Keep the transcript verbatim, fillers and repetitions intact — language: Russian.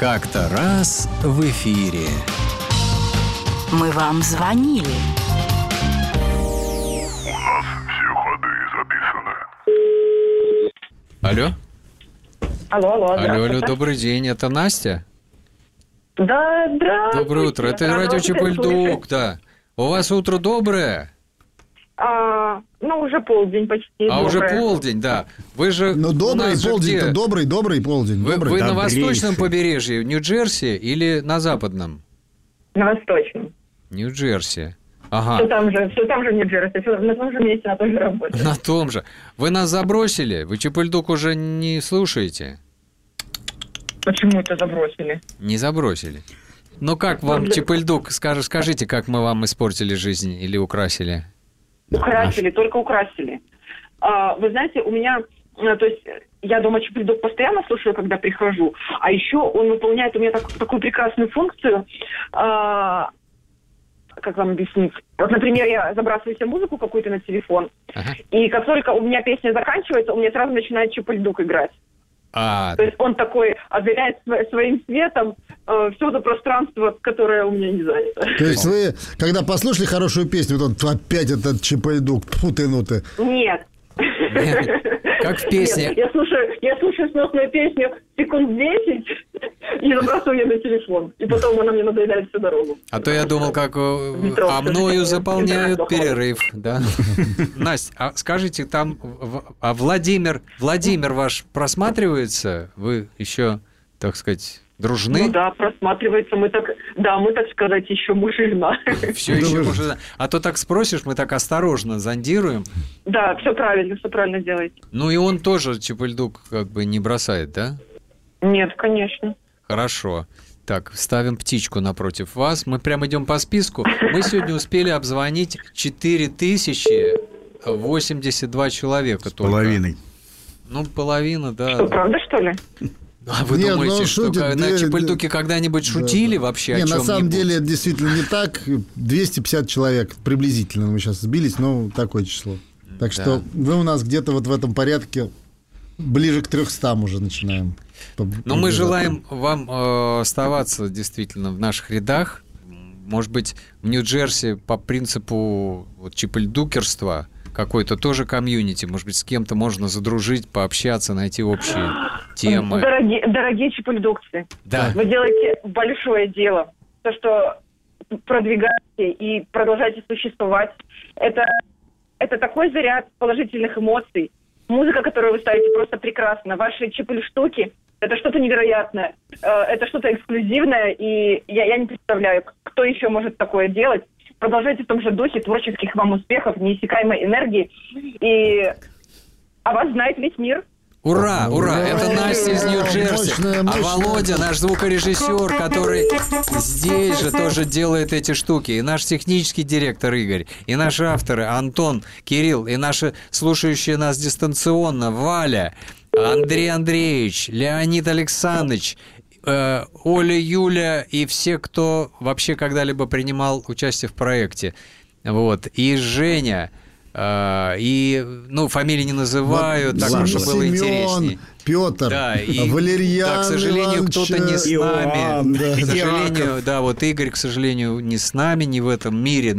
Как-то раз в эфире. Мы вам звонили. У нас все ходы записаны. Алло? Алло, алло, Алло, алло, добрый день, это Настя? Да, да. Доброе утро, это радио Чепыльдук, да. У вас утро доброе? А, ну, уже полдень почти. А доброе. уже полдень, да. Вы же Ну, у добрый нас же полдень-то, где? добрый, добрый полдень. Вы, добрый. вы на Добрейший. восточном побережье, в Нью-Джерси или на западном? На восточном. Нью-Джерси. Все Ага, там же, все там же в Нью-Джерси, всё на том же месте, на той же работе. на том же. Вы нас забросили? Вы Чепыльдук уже не слушаете? Почему это забросили? Не забросили. Ну как вам, Чепыльдук, скажи, скажите, как мы вам испортили жизнь или украсили? Украсили, только украсили. А, вы знаете, у меня, а, то есть, я дома Чепыльдук постоянно слушаю, когда прихожу, а еще он выполняет у меня так- такую прекрасную функцию, а, как вам объяснить? Вот, например, я забрасываю себе музыку какую-то на телефон, Ага. и как только у меня песня заканчивается, у меня сразу начинает Чепыльдук играть. А, То есть он такой озаряет сво- своим светом э, все это пространство, которое у меня не занято. То есть вы, когда послушали хорошую песню, вот он, опять этот Чепыльдук, фу ты, ну ты. Нет. как в песне. Нет, я слушаю, я слушаю сносную песню секунд десять и забрасываю ее на телефон. И потом она мне надоедает всю дорогу. А то я думал, как э, Метро, а мною всё-таки заполняют интернет перерыв, да. Настя, а скажите, там, в- а Владимир, Владимир ваш просматривается? Вы еще, так сказать, дружны? Ну да, просматривается. Мы так, да, мы, так сказать, еще муж и жена. Все еще можно. А то так спросишь, мы так осторожно зондируем. Да, все правильно, все правильно делаете. Ну и он тоже Чепыльдук как бы не бросает, да? Нет, конечно. Хорошо. Так, ставим птичку напротив вас. Мы прям идем по списку. Мы сегодня успели обзвонить четыре тысячи восемьдесят два человека. С только. половиной. Ну, половина, да. Что, правда, что ли? А вы Нет, думаете, ну, что шутят, ка- на да, Чепыльдуке да. когда-нибудь шутили вообще Не, о на чем-нибудь? самом деле это действительно не так. двести пятьдесят человек приблизительно мы сейчас сбились, но такое число. Так Да. что вы у нас где-то вот в этом порядке ближе к трехстам уже начинаем. Но мы желаем вам э, оставаться действительно в наших рядах. Может быть, в Нью-Джерси по принципу вот, чепыльдукерства какой-то тоже комьюнити. Может быть, с кем-то можно задружить, пообщаться, найти общие темы. Дорогие, дорогие чепыльдукцы, Да. вы делаете большое дело. То, что продвигаете и продолжаете существовать, это, это такой заряд положительных эмоций. Музыка, которую вы ставите, просто прекрасна. Ваши чепыльштуки – это что-то невероятное. Э, Это что-то эксклюзивное, и я, я не представляю, кто еще может такое делать. Продолжайте в том же духе, творческих вам успехов, неиссякаемой энергии. И о вас знает весь мир. Ура, ура! Это Настя из Нью-Джерси. Мощная, А мощная. Володя, наш звукорежиссер, который здесь же тоже делает эти штуки. И наш технический директор Игорь, и наши авторы Антон, Кирилл, и наши слушающие нас дистанционно Валя, Андрей Андреевич, Леонид Александрович, э, Оля, Юля и все, кто вообще когда-либо принимал участие в проекте. Вот. И Женя. э, и, ну, фамилии не называю, так, Ладно. чтобы было Семен, интереснее. Петр, Да, и, Валерьян да, к сожалению, кто-то не с Иванович, нами. Иоанн, да. К сожалению, да, вот Игорь, к сожалению, не с нами, не в этом мире.